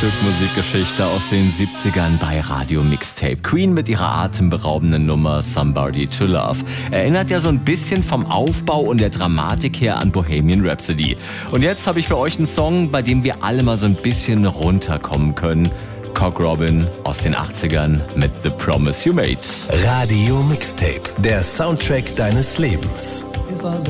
Stück Musikgeschichte aus den 70ern bei Radio Mixtape. Queen mit ihrer atemberaubenden Nummer Somebody to Love. Erinnert ja so ein bisschen vom Aufbau und der Dramatik her an Bohemian Rhapsody. Und jetzt habe ich für euch einen Song, bei dem wir alle mal so ein bisschen runterkommen können. Cock Robin aus den 80ern mit The Promise You Made. Radio Mixtape, der Soundtrack deines Lebens. If I